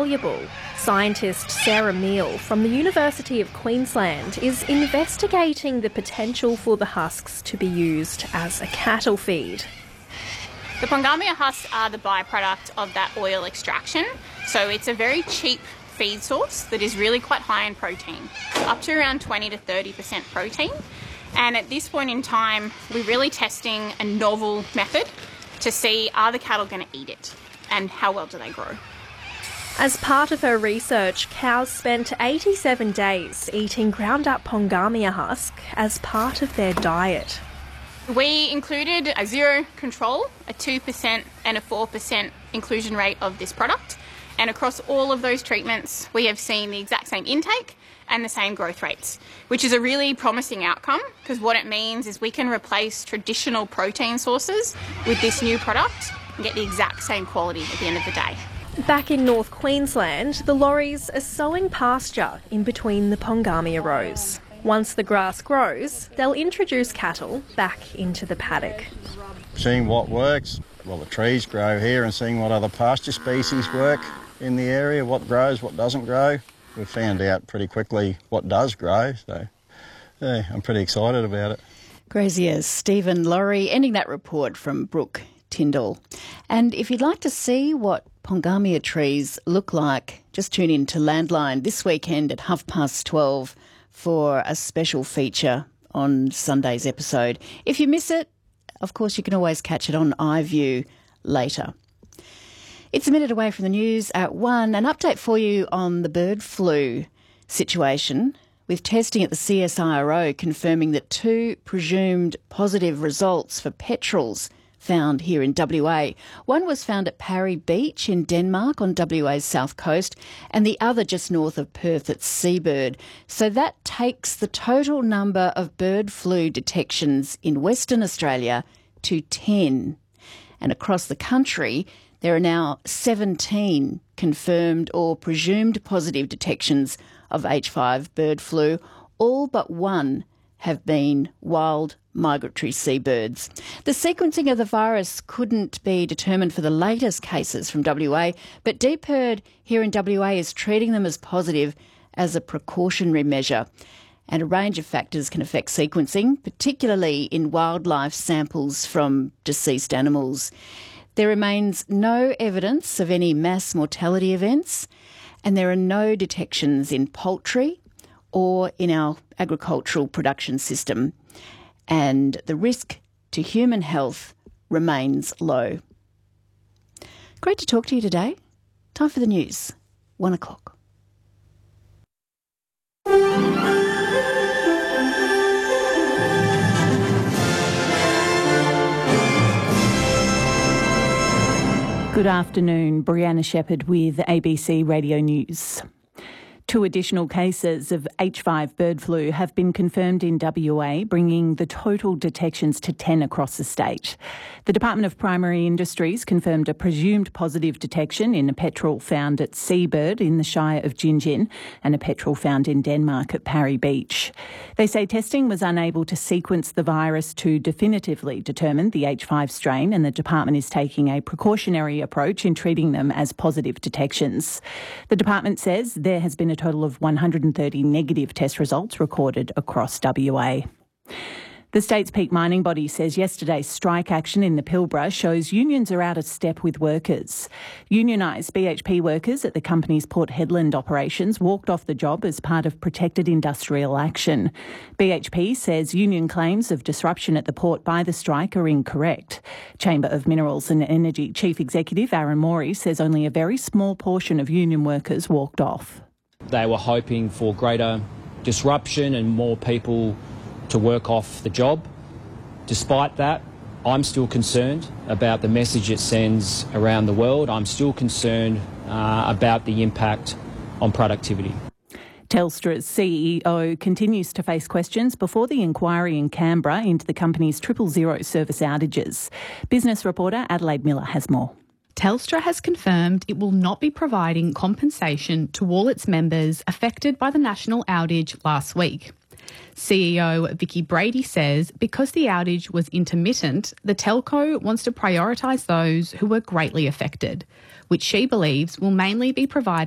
valuable. Scientist Sarah Meal from the University of Queensland is investigating the potential for the husks to be used as a cattle feed. The Pongamia husks are the byproduct of that oil extraction, so it's a very cheap feed source that is really quite high in protein, up to around 20 to 30% protein. And at this point in time, we're really testing a novel method to see, are the cattle going to eat it and how well do they grow? As part of her research, cows spent 87 days eating ground-up Pongamia husk as part of their diet. We included a zero control, a 2% and a 4% inclusion rate of this product. And across all of those treatments, we have seen the exact same intake and the same growth rates, which is a really promising outcome because what it means is we can replace traditional protein sources with this new product and get the exact same quality at the end of the day. Back in North Queensland, the lorries are sowing pasture in between the Pongamia rows. Once the grass grows, they'll introduce cattle back into the paddock. Seeing what works, well, the trees grow here, and seeing what other pasture species work in the area, what grows, what doesn't grow. We found out pretty quickly what does grow, so yeah, I'm pretty excited about it. Grazier's Stephen Laurie ending that report from Brooke Tyndall. And if you'd like to see what Pongamia trees look like, just tune in to Landline this weekend at 12:30 for a special feature on Sunday's episode. If you miss it, of course, you can always catch it on iView later. It's a minute away from the news at 1. An update for you on the bird flu situation, with testing at the CSIRO confirming that 2 presumed positive results for petrels found here in WA. One was found at Parry Beach in Denmark on WA's south coast, and the other just north of Perth at Seabird. So that takes the total number of bird flu detections in Western Australia to 10. And across the country, there are now 17 confirmed or presumed positive detections of H5 bird flu. All but one have been wild migratory seabirds. The sequencing of the virus couldn't be determined for the latest cases from WA, but DPIRD here in WA is treating them as positive as a precautionary measure. And a range of factors can affect sequencing, particularly in wildlife samples from deceased animals. There remains no evidence of any mass mortality events, and there are no detections in poultry or in our agricultural production system. And the risk to human health remains low. Great to talk to you today. Time for the news. 1:00. Good afternoon, Brianna Shepherd with ABC Radio News. 2 additional cases of H5 bird flu have been confirmed in WA, bringing the total detections to 10 across the state. The Department of Primary Industries confirmed a presumed positive detection in a petrel found at Seabird in the Shire of Gingin and a petrel found in Denmark at Parry Beach. They say testing was unable to sequence the virus to definitively determine the H5 strain, and the department is taking a precautionary approach in treating them as positive detections. The department says there has been a total of 130 negative test results recorded across WA. The state's peak mining body says yesterday's strike action in the Pilbara shows unions are out of step with workers. Unionised BHP workers at the company's Port Hedland operations walked off the job as part of protected industrial action. BHP says union claims of disruption at the port by the strike are incorrect. Chamber of Minerals and Energy Chief Executive Aaron Morey says only a very small portion of union workers walked off. They were hoping for greater disruption and more people to work off the job. Despite that, I'm still concerned about the message it sends around the world. I'm still concerned about the impact on productivity. Telstra's CEO continues to face questions before the inquiry in Canberra into the company's 000 service outages. Business reporter Adelaide Miller has more. Telstra has confirmed it will not be providing compensation to all its members affected by the national outage last week. CEO Vicky Brady says because the outage was intermittent, the telco wants to prioritise those who were greatly affected, which she believes will mainly be provided